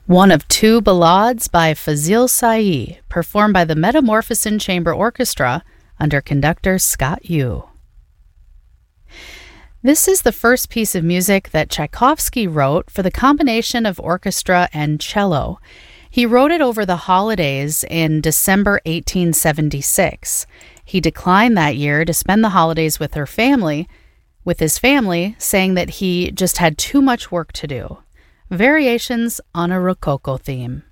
One of two ballades by Fazil Say, performed by the Metamorphosin Chamber Orchestra under conductor Scott Yu. This is the first piece of music that Tchaikovsky wrote for the combination of orchestra and cello. He wrote it over the holidays in December 1876. He declined that year to spend the holidays with his family, saying that he just had too much work to do. Variations on a Rococo theme.